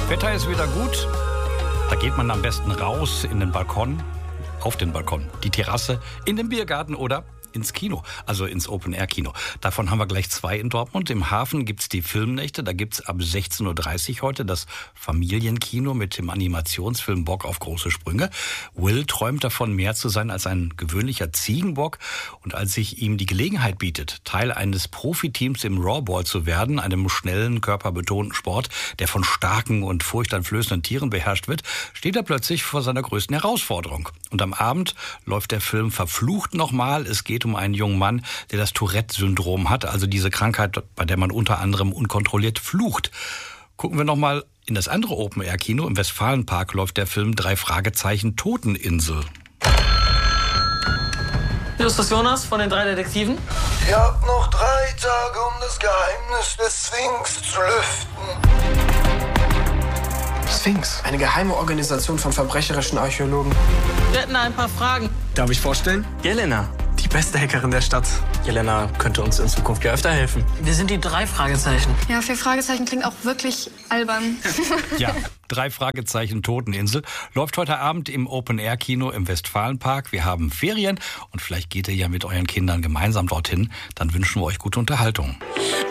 Wetter ist wieder gut. Da geht man am besten raus in den Balkon, auf den Balkon, die Terrasse, in den Biergarten oder ins Kino, also ins Open-Air-Kino. Davon haben wir gleich 2 in Dortmund. Im Hafen gibt's die Filmnächte. Da gibt's ab 16:30 Uhr heute das Familienkino mit dem Animationsfilm Bock auf große Sprünge. Will träumt davon, mehr zu sein als ein gewöhnlicher Ziegenbock. Und als sich ihm die Gelegenheit bietet, Teil eines Profiteams im Rawball zu werden, einem schnellen, körperbetonten Sport, der von starken und furchteinflößenden Tieren beherrscht wird, steht er plötzlich vor seiner größten Herausforderung. Und am Abend läuft der Film verflucht nochmal. Es geht um einen jungen Mann, der das Tourette-Syndrom hat, also diese Krankheit, bei der man unter anderem unkontrolliert flucht. Gucken wir nochmal in das andere Open-Air-Kino. Im Westfalenpark läuft der Film 3 Fragezeichen Toteninsel. Hier ist das Jonas von den 3 Detektiven. Ihr habt noch 3 Tage, um das Geheimnis des Sphinx zu lüften. Sphinx, eine geheime Organisation von verbrecherischen Archäologen. Wir hätten ein paar Fragen. Darf ich vorstellen? Jelena, die beste Hackerin der Stadt. Jelena könnte uns in Zukunft ja öfter helfen. Wir sind die 3 Fragezeichen. Ja, 4 Fragezeichen klingt auch wirklich albern. Ja, 3 Fragezeichen Toteninsel läuft heute Abend im Open-Air-Kino im Westfalenpark. Wir haben Ferien und vielleicht geht ihr ja mit euren Kindern gemeinsam dorthin. Dann wünschen wir euch gute Unterhaltung.